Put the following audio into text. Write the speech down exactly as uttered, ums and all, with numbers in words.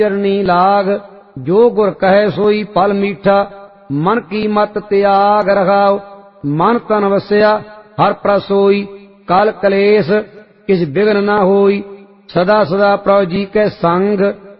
चरनी लाग, जो गुर कहे सोई फल मीठा, मन की मत त्याग रखाओ। मन तन वस्या हर प्रसोई, काल कलेश किस बिघ्न न होई, सदा सदा प्रभु जी के संग।